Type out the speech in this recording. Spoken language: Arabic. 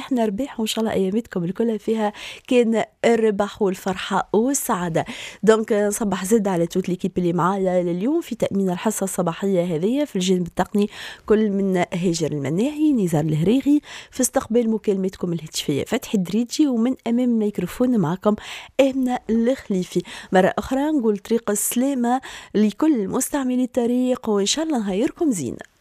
ربحنا ربح، وإن شاء الله أياماتكم الكل فيها كان الربح والفرحة والسعادة. دونك نصبح زد على توت ليكيب اللي معايا لليوم في تأمين الحصة الصباحية هذه. في الجانب التقني كل من هاجر المناهي، نزار الهريغي، في استقبال مكالمتكم الهاتفية فتحي الدريجي، ومن أمام الميكروفون معكم آمنة الخليفي. مرة أخرى نقول طريق السلامة لكل مستعملي الطريق، وإن شاء الله نهايركم زين.